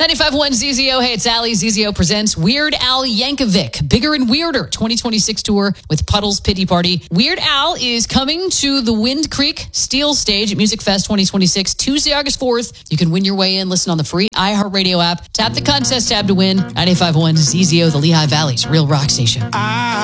95.1 ZZO. Hey, it's Ali. ZZO presents Weird Al Yankovic, Bigger and Weirder 2026 tour with Puddles Pity Party. Weird Al is coming to the Wind Creek Steel Stage at Music Fest 2026, Tuesday, August 4th. You can win your way in. Listen on the free iHeartRadio app. Tap the contest tab to win. 95.1 ZZO, the Lehigh Valley's real rock station.